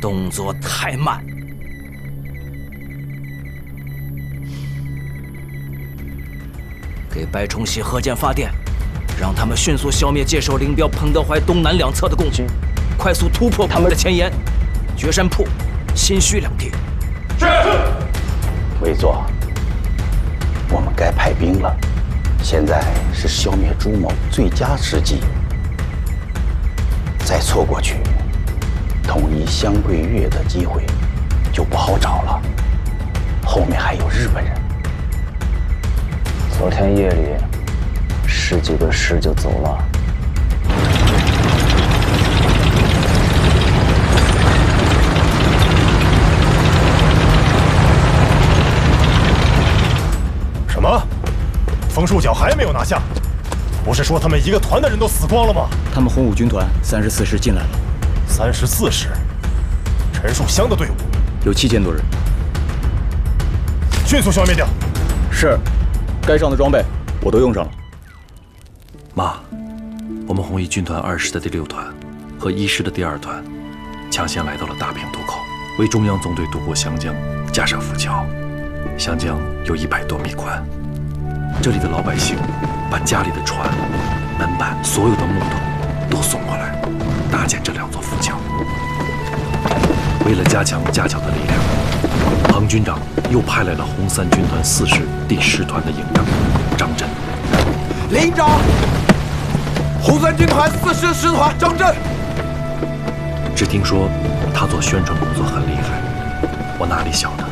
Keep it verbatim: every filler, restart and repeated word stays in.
动作太慢。给白崇禧贺建发电，让他们迅速消灭界首林彪、彭德怀东南两侧的共军，快速突破他们的前沿，绝山铺、新圩两地。 是。魏座，我们该派兵了。现在是消灭朱某最佳时机。再错过去，统一湘桂粤的机会就不好找了。后面还有日本人。 昨天夜里，十几个师就走了。 什么？枫树角还没有拿下？不是说他们一个团的人都死光了吗？ 他们红五军团三十四师进来了。 三十四师，陈树湘的队伍有七千多人， 迅速消灭掉。 是，该上的装备我都用上了。 妈，我们红一军团二师的第六团和一师的第二团抢先来到了大平渡口，为中央纵队渡过湘江，架设浮桥。湘江有一百多米宽，这里的老百姓把家里的船、门板、所有的木头都送过来，搭建这两座浮桥。为了加强架桥的力量，彭军长又派来了红三军团四师第十团的营长张震。 连长，红三军团四师师团张震。 只听说他做宣传工作很厉害，我哪里晓得